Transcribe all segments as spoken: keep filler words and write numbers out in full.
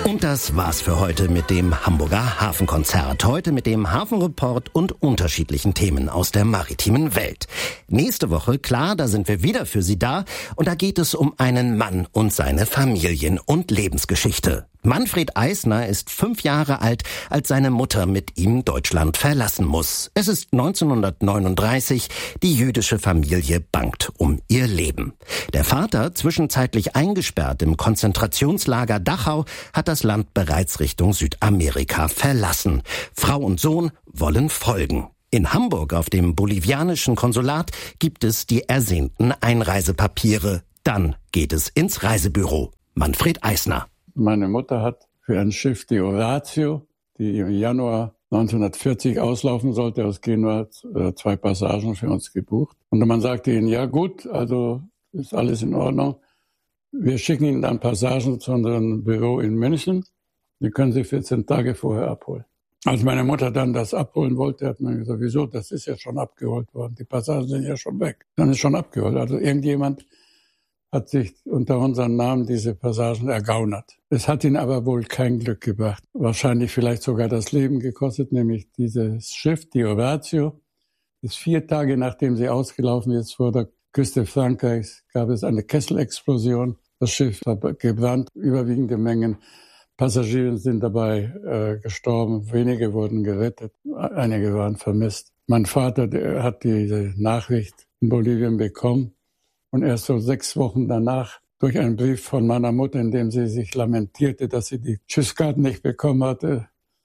Und das war's für heute mit dem Hamburger Hafenkonzert. Heute mit dem Hafenreport und unterschiedlichen Themen aus der maritimen Welt. Nächste Woche, klar, da sind wir wieder für Sie da. Und da geht es um einen Mann und seine Familien- und Lebensgeschichte. Manfred Eisner ist fünf Jahre alt, als seine Mutter mit ihm Deutschland verlassen muss. Es ist neunzehnhundertneununddreißig, die jüdische Familie bangt um ihr Leben. Der Vater, zwischenzeitlich eingesperrt im Konzentrationslager Dachau, hat das Land bereits Richtung Südamerika verlassen. Frau und Sohn wollen folgen. In Hamburg auf dem bolivianischen Konsulat gibt es die ersehnten Einreisepapiere. Dann geht es ins Reisebüro. Manfred Eisner. Meine Mutter hat für ein Schiff, die Horatio, die im Januar neunzehnhundertvierzig auslaufen sollte, aus Genua, zwei Passagen für uns gebucht. Und man sagte ihnen, ja gut, also ist alles in Ordnung. Wir schicken Ihnen dann Passagen zu unserem Büro in München. Die können Sie vierzehn Tage vorher abholen. Als meine Mutter dann das abholen wollte, hat man gesagt, wieso, das ist ja schon abgeholt worden. Die Passagen sind ja schon weg. Dann ist schon abgeholt. Also irgendjemand hat sich unter unserem Namen diese Passagen ergaunert. Es hat ihn aber wohl kein Glück gebracht. Wahrscheinlich vielleicht sogar das Leben gekostet, nämlich dieses Schiff, die Horatio, ist vier Tage nachdem sie ausgelaufen ist vor der Küste Frankreichs, gab es eine Kesselexplosion. Das Schiff war gebrannt, überwiegende Mengen Passagiere sind dabei äh, gestorben, wenige wurden gerettet, einige waren vermisst. Mein Vater der hat diese Nachricht in Bolivien bekommen. Und erst so sechs Wochen danach durch einen Brief von meiner Mutter, in dem sie sich lamentierte, dass sie die Tschüsskarten nicht bekommen hatte,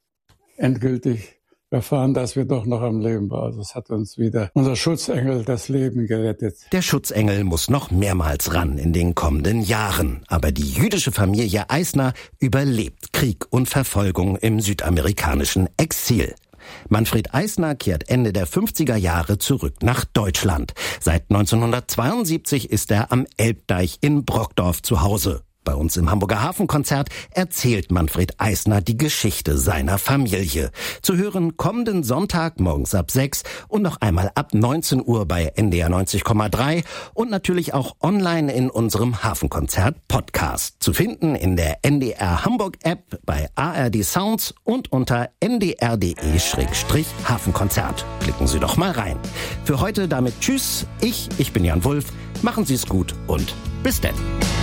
endgültig erfahren, dass wir doch noch am Leben waren. Also es hat uns wieder unser Schutzengel das Leben gerettet. Der Schutzengel muss noch mehrmals ran in den kommenden Jahren. Aber die jüdische Familie Eisner überlebt Krieg und Verfolgung im südamerikanischen Exil. Manfred Eisner kehrt Ende der fünfziger Jahre zurück nach Deutschland. Seit neunzehnhundertzweiundsiebzig ist er am Elbdeich in Brockdorf zu Hause. Bei uns im Hamburger Hafenkonzert erzählt Manfred Eisner die Geschichte seiner Familie. Zu hören kommenden Sonntag morgens ab sechs und noch einmal ab neunzehn Uhr bei N D R neunzig Komma drei und natürlich auch online in unserem Hafenkonzert-Podcast. Zu finden in der N D R Hamburg-App, bei A R D Sounds und unter n d r punkt d e Schrägstrich Hafenkonzert. Klicken Sie doch mal rein. Für heute damit tschüss, ich, ich bin Jan Wulff, machen Sie es gut und bis denn.